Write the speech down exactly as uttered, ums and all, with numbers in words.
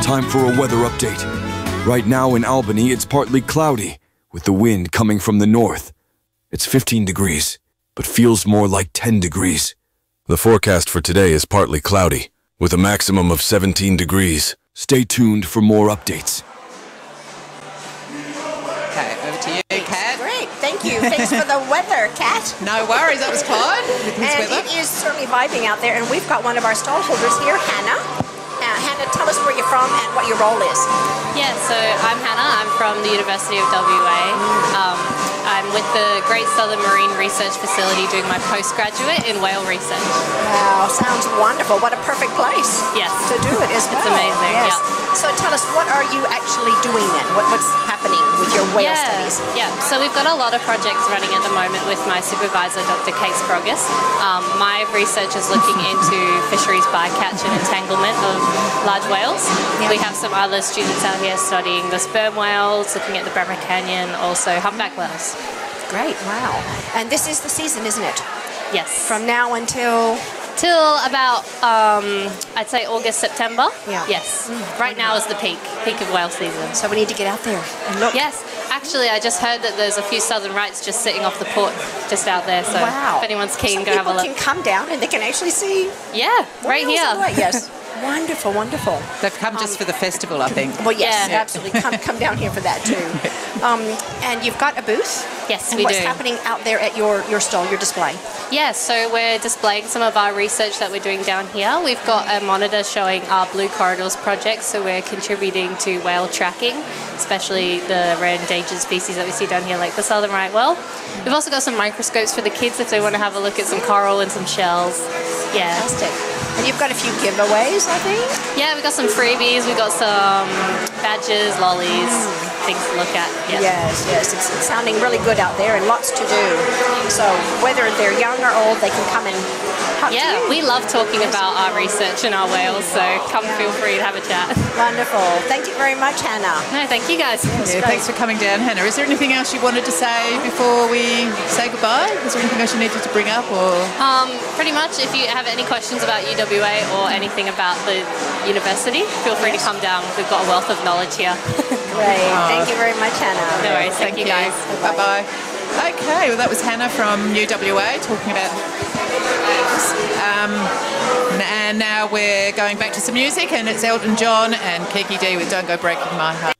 time for a weather update. Right now in Albany, it's partly cloudy, with the wind coming from the north. It's fifteen degrees, but feels more like ten degrees. The forecast for today is partly cloudy, with a maximum of seventeen degrees. Stay tuned for more updates. Okay, over to you, Kat. Great, thank you. Thanks for the weather, Kat. No worries, that was Clyde with his And weather. it is certainly vibing out there, and we've got one of our stall holders here, Hannah. Uh, Hannah, tell us where you're from and what your role is. Yeah, so I'm Hannah. I'm from the University of W A. Um, I'm with the Great Southern Marine Research Facility doing my postgraduate in whale research. Wow, sounds wonderful. What a perfect place Yes. to do it as well. It's amazing, Yes. yeah. So tell us, what are you actually doing then? What, what's happening with your whale yeah, studies? Yeah, so we've got a lot of projects running at the moment with my supervisor, Doctor Kate Sprogis. Um, my research is looking into fisheries bycatch and entanglement of large whales. Yeah. We have some other students out here studying the sperm whales, looking at the Bremer Canyon, also humpback whales. Great, wow. And this is the season, isn't it? Yes. From now until... Till about, um, I'd say August, September. Yeah. Yes. Right now is the peak, peak of whale season. So we need to get out there and look. Yes. Actually, I just heard that there's a few southern rights just sitting off the port just out there. So Wow. if anyone's keen, So go have a look. people can come down and they can actually see... Yeah, right whales here. all the way. Yes. Wonderful, wonderful. They've come just for the festival, I think. Well, yes, Yeah. absolutely. Come, come down here for that too. Um, and you've got a booth. Yes, and we what's do. happening out there at your, your stall, your display? Yeah, so we're displaying some of our research that we're doing down here. We've got a monitor showing our Blue Corridors project, so we're contributing to whale tracking, especially the rare endangered species that we see down here, like the southern right whale. We've also got some microscopes for the kids if they want to have a look at some coral and some shells. Yeah. Fantastic. And you've got a few giveaways, I think? Yeah, we've got some freebies, we've got some badges, lollies, things to look at. Yeah. Yes, yes. It's, it's sounding really good out there and lots to do. So whether they're young or old, they can come and talk Yeah, to you. we love talking about our research and our whales, so come feel free to have a chat. Wonderful. Thank you very much, Hannah. No, thank you guys. Yeah, thanks for coming down, Hannah. Is there anything else you wanted to say before we say goodbye? Is there anything else you needed to bring up? Or Um, pretty much, if you have any questions about U W A or anything about the university, feel free to come down. We've got a wealth of knowledge here. Great. Thank you very much, Hannah. No worries. Thank, you guys. Bye-bye. Okay, well that was Hannah from U W A talking about um, and now we're going back to some music, and it's Elton John and Kiki D with Don't Go Breaking My Heart.